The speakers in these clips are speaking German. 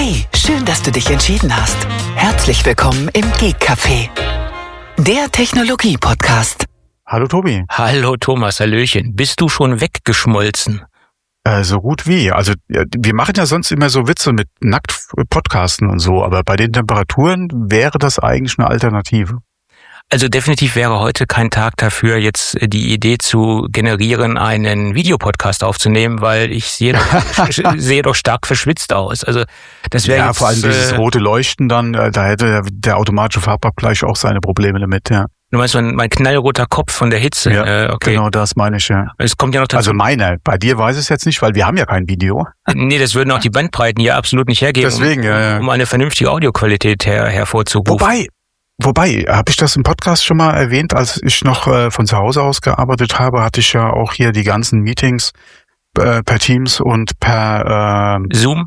Hey, schön, dass du dich entschieden hast. Herzlich willkommen im Geek Café, der Technologie-Podcast. Hallo Tobi. Hallo Thomas, hallöchen. Bist du schon weggeschmolzen? So gut wie. Also wir machen ja sonst immer so Witze mit Nackt-Podcasten und so, aber bei den Temperaturen wäre das eigentlich eine Alternative. Also definitiv wäre heute kein Tag dafür, jetzt die Idee zu generieren, einen Videopodcast aufzunehmen, weil ich sehe doch stark verschwitzt aus. Also das wäre jetzt, vor allem dieses rote Leuchten dann, da hätte der automatische Farbabgleich auch seine Probleme damit, ja. Du meinst mein knallroter Kopf von der Hitze? Ja, okay. Genau das meine ich, ja. Es kommt ja noch dazu. Also bei dir weiß ich es jetzt nicht, weil wir haben ja kein Video. Nee, das würden auch die Bandbreiten hier absolut nicht hergeben, deswegen, um eine vernünftige Audioqualität hervorzurufen. Wobei, habe ich das im Podcast schon mal erwähnt, als ich noch von zu Hause aus gearbeitet habe, hatte ich ja auch hier die ganzen Meetings per Teams und per Zoom.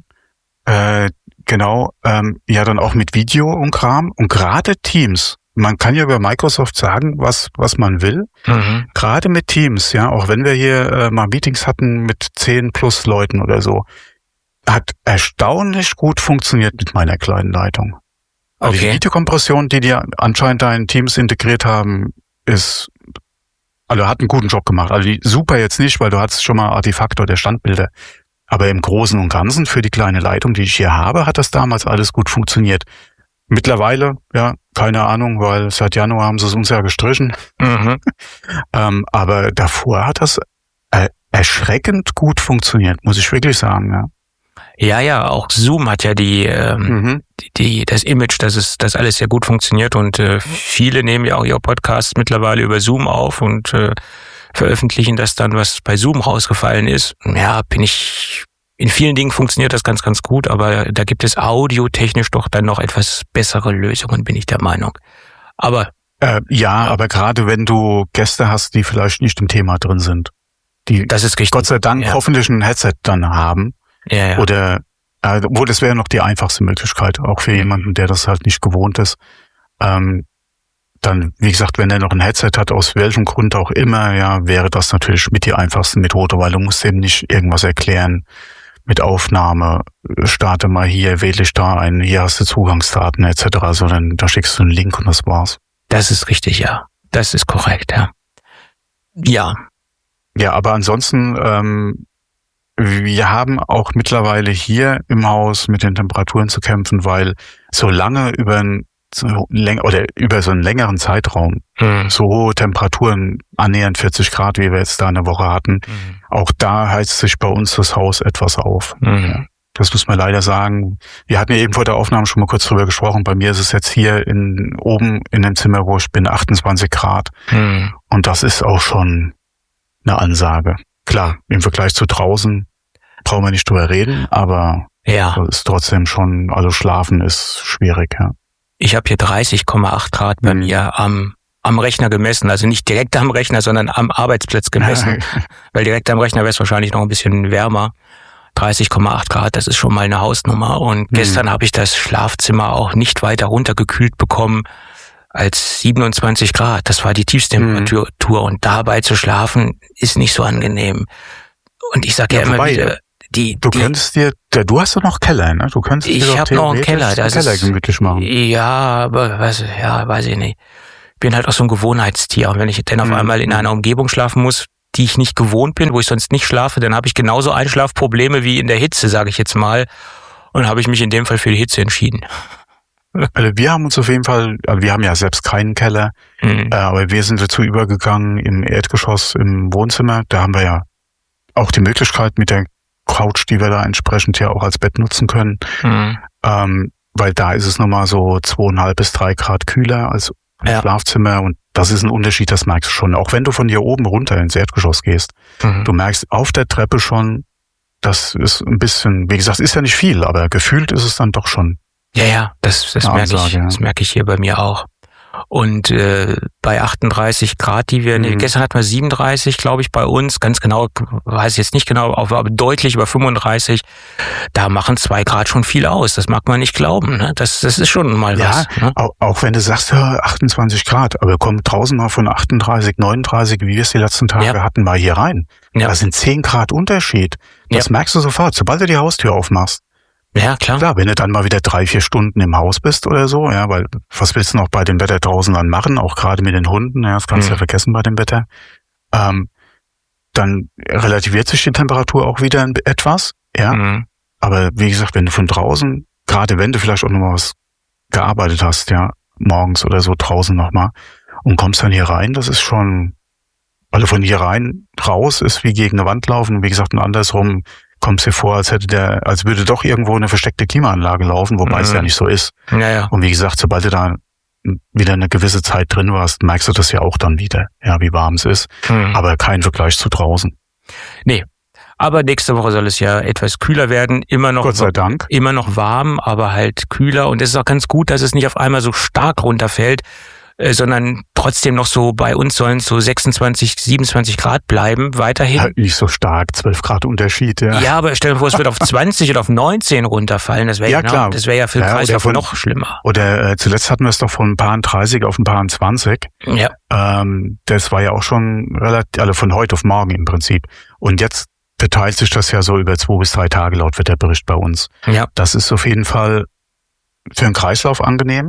Genau, ja dann auch mit Video und Kram. Und gerade Teams, man kann ja über Microsoft sagen, was man will. Mhm. Gerade mit Teams, ja, auch wenn wir hier mal Meetings hatten mit 10 plus Leuten oder so, hat erstaunlich gut funktioniert mit meiner kleinen Leitung. Also die Videokompression, die anscheinend da in Teams integriert haben, hat einen guten Job gemacht. Also super jetzt nicht, weil du hattest schon mal Artefakte oder Standbilder. Aber im Großen und Ganzen für die kleine Leitung, die ich hier habe, hat das damals alles gut funktioniert. Mittlerweile, ja, keine Ahnung, weil seit Januar haben sie es uns ja gestrichen. Mhm. Aber davor hat das erschreckend gut funktioniert, muss ich wirklich sagen, ja. Ja, auch Zoom hat ja das Image, dass das alles sehr gut funktioniert und viele nehmen ja auch ihre Podcasts mittlerweile über Zoom auf und veröffentlichen das dann, was bei Zoom rausgefallen ist. Ja, in vielen Dingen funktioniert das ganz, ganz gut, aber da gibt es audiotechnisch doch dann noch etwas bessere Lösungen, bin ich der Meinung. Aber aber gerade wenn du Gäste hast, die vielleicht nicht im Thema drin sind, die das ist richtig. Gott sei Dank hoffentlich ein Headset dann haben. Ja. Oder, das wäre noch die einfachste Möglichkeit, auch für jemanden, der das halt nicht gewohnt ist. Dann, wie gesagt, wenn er noch ein Headset hat, aus welchem Grund auch immer, ja, wäre das natürlich mit die einfachste Methode, weil du musst eben nicht irgendwas erklären mit Aufnahme, starte mal hier, wähle ich da ein, hier hast du Zugangsdaten etc., sondern da schickst du einen Link und das war's. Das ist richtig, ja. Das ist korrekt, ja. Ja. Ja, aber ansonsten, wir haben auch mittlerweile hier im Haus mit den Temperaturen zu kämpfen, weil über so einen längeren Zeitraum so hohe Temperaturen, annähernd 40 Grad, wie wir jetzt da eine Woche hatten, auch da heizt sich bei uns das Haus etwas auf. Mhm. Das muss man leider sagen. Wir hatten ja eben vor der Aufnahme schon mal kurz drüber gesprochen. Bei mir ist es jetzt hier oben in dem Zimmer, wo ich bin, 28 Grad. Mhm. Und das ist auch schon eine Ansage. Klar, im Vergleich zu draußen brauchen wir nicht drüber reden, aber das ist trotzdem schon, also schlafen ist schwierig, ja. Ich habe hier 30,8 Grad bei mir am Rechner gemessen, also nicht direkt am Rechner, sondern am Arbeitsplatz gemessen, weil direkt am Rechner wäre es wahrscheinlich noch ein bisschen wärmer. 30,8 Grad, das ist schon mal eine Hausnummer und gestern habe ich das Schlafzimmer auch nicht weiter runtergekühlt bekommen als 27 Grad. Das war die Tiefsttemperatur und dabei zu schlafen ist nicht so angenehm. Und ich sage ja immer wieder, du hast doch noch Keller, ne? Du könntest ich habe noch einen Keller, Keller gemütlich machen. Ja, aber weiß ich nicht. Ich bin halt auch so ein Gewohnheitstier und wenn ich dann auf einmal in einer Umgebung schlafen muss, die ich nicht gewohnt bin, wo ich sonst nicht schlafe, dann habe ich genauso Einschlafprobleme wie in der Hitze, sage ich jetzt mal, und habe ich mich in dem Fall für die Hitze entschieden. Also wir haben uns auf jeden Fall, wir haben ja selbst keinen Keller, aber wir sind dazu übergegangen im Erdgeschoss im Wohnzimmer, da haben wir ja auch die Möglichkeit mit der Couch, die wir da entsprechend ja auch als Bett nutzen können, weil da ist es nochmal so 2,5 bis 3 Grad kühler als im Schlafzimmer und das ist ein Unterschied, das merkst du schon. Auch wenn du von hier oben runter ins Erdgeschoss gehst, du merkst auf der Treppe schon, das ist ein bisschen, wie gesagt, ist ja nicht viel, aber gefühlt ist es dann doch schon. Ja, das merke ich. Das merke ich hier bei mir auch. Und bei 38 Grad, gestern hatten wir 37, glaube ich, bei uns, ganz genau, weiß ich jetzt nicht genau, aber deutlich über 35, da machen 2 Grad schon viel aus, das mag man nicht glauben, ne? Das ist schon mal was. Ja, ne? Auch wenn du sagst, 28 Grad, aber komm draußen mal von 38, 39, wie wir es die letzten Tage hatten, mal hier rein. Ja. Da sind 10 Grad Unterschied. Das merkst du sofort, sobald du die Haustür aufmachst. Ja, klar. Klar, wenn du dann mal wieder 3-4 Stunden im Haus bist oder so, ja, weil was willst du noch bei dem Wetter draußen dann machen, auch gerade mit den Hunden, ja, das kannst du ja vergessen bei dem Wetter. Dann relativiert sich die Temperatur auch wieder etwas, ja. Aber wie gesagt, wenn du von draußen, gerade wenn du vielleicht auch nochmal was gearbeitet hast, ja, morgens oder so draußen nochmal und kommst dann hier rein, das ist schon, also von hier rein raus ist wie gegen eine Wand laufen und wie gesagt, und andersrum kommst dir vor, als würde doch irgendwo eine versteckte Klimaanlage laufen, wobei es ja nicht so ist. Ja. Und wie gesagt, sobald du da wieder eine gewisse Zeit drin warst, merkst du das ja auch dann wieder, ja, wie warm es ist. Aber kein Vergleich zu draußen. Nee. Aber nächste Woche soll es ja etwas kühler werden, immer noch, Gott sei Dank. Immer noch warm, aber halt kühler. Und es ist auch ganz gut, dass es nicht auf einmal so stark runterfällt, sondern trotzdem noch so, bei uns sollen es so 26, 27 Grad bleiben, weiterhin. Halt nicht so stark, 12 Grad Unterschied, ja. Ja, aber stell dir vor, es wird auf 20 oder auf 19 runterfallen, das wäre ja, klar. Das wäre ja für den Kreislauf noch schlimmer. Oder zuletzt hatten wir es doch von ein paar 30 auf ein paar 20. Ja. Das war ja auch schon relativ, also von heute auf morgen im Prinzip. Und jetzt verteilt sich das ja so über 2 bis 3 Tage laut Wetterbericht bei uns. Ja. Das ist auf jeden Fall für den Kreislauf angenehm.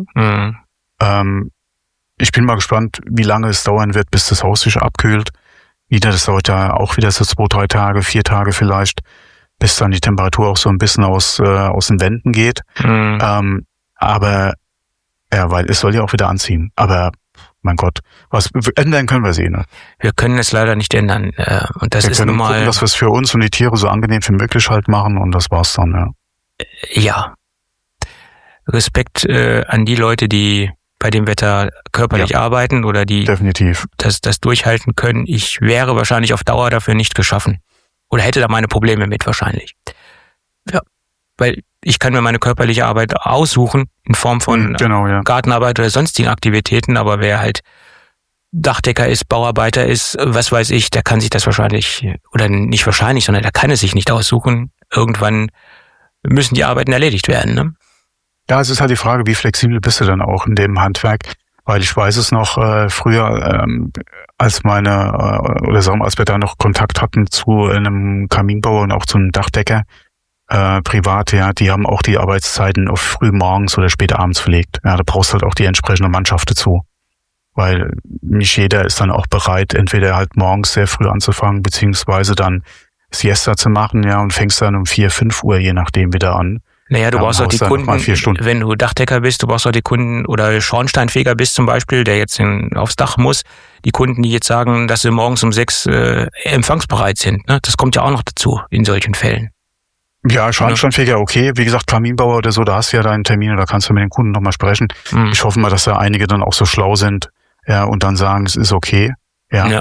Ich bin mal gespannt, wie lange es dauern wird, bis das Haus sich abkühlt. Das dauert ja auch wieder so 2-3 Tage, 4 Tage vielleicht, bis dann die Temperatur auch so ein bisschen aus den Wänden geht. Aber ja, weil es soll ja auch wieder anziehen. Aber mein Gott, was ändern können wir sehen. Ne? Wir können es leider nicht ändern. Und das ist nun mal. Wir gucken, dass wir es für uns und die Tiere so angenehm wie möglich halt machen und das war's dann. Ja. Ja. Respekt an die Leute, die bei dem Wetter körperlich arbeiten oder die definitiv das durchhalten können. Ich wäre wahrscheinlich auf Dauer dafür nicht geschaffen. Oder hätte da meine Probleme mit wahrscheinlich. Ja, weil ich kann mir meine körperliche Arbeit aussuchen in Form von Gartenarbeit oder sonstigen Aktivitäten, aber wer halt Dachdecker ist, Bauarbeiter ist, was weiß ich, der kann sich das wahrscheinlich, oder nicht wahrscheinlich, sondern der kann es sich nicht aussuchen. Irgendwann müssen die Arbeiten erledigt werden, ne? Ja, es ist halt die Frage, wie flexibel bist du dann auch in dem Handwerk? Weil ich weiß es noch, früher, als wir da noch Kontakt hatten zu einem Kaminbauer und auch zu einem Dachdecker, privat, ja, die haben auch die Arbeitszeiten auf früh morgens oder spät abends verlegt. Ja, da brauchst du halt auch die entsprechende Mannschaft dazu. Weil nicht jeder ist dann auch bereit, entweder halt morgens sehr früh anzufangen, beziehungsweise dann Siesta zu machen, ja, und fängst dann um 4, 5 Uhr, je nachdem, wieder an. Naja, du brauchst auch die Kunden, wenn du Dachdecker bist, du brauchst auch die Kunden oder Schornsteinfeger bist zum Beispiel, der jetzt aufs Dach muss, die Kunden, die jetzt sagen, dass sie morgens um 6 empfangsbereit sind. Ne? Das kommt ja auch noch dazu in solchen Fällen. Ja, Schornsteinfeger, okay. Wie gesagt, Kaminbauer oder so, da hast du ja deinen Termin oder kannst du mit den Kunden nochmal sprechen. Ich hoffe mal, dass da einige dann auch so schlau sind, ja, und dann sagen, es ist okay. Ja.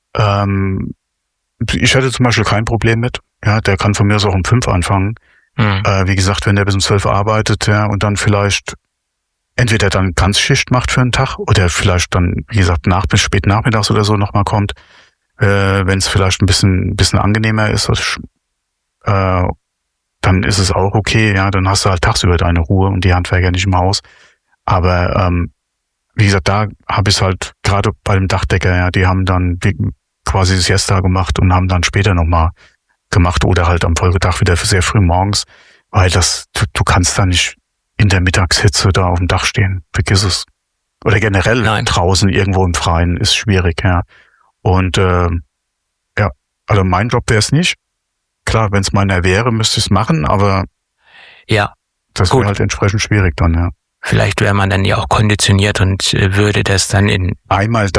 Ich hätte zum Beispiel kein Problem mit. Ja, der kann von mir aus auch um 5 anfangen. Wie gesagt, wenn der bis um 12 arbeitet, ja, und dann vielleicht entweder dann Ganzschicht macht für einen Tag oder vielleicht dann, wie gesagt, bis spät nachmittags oder so nochmal kommt, wenn es vielleicht ein bisschen angenehmer ist, dann ist es auch okay, ja, dann hast du halt tagsüber deine Ruhe und die Handwerker nicht im Haus. Aber wie gesagt, da habe ich es halt gerade bei dem Dachdecker, ja, die haben dann quasi das Siesta gemacht und haben dann später nochmal gemacht oder halt am Folgetag wieder sehr früh morgens, weil du kannst da nicht in der Mittagshitze da auf dem Dach stehen. Vergiss es. Oder generell draußen irgendwo im Freien ist schwierig, ja. Und ja, also mein Job wäre es nicht. Klar, wenn es meiner wäre, müsste ich es machen, aber ja, das wäre halt entsprechend schwierig dann, ja. Vielleicht wäre man dann ja auch konditioniert und würde das dann einmal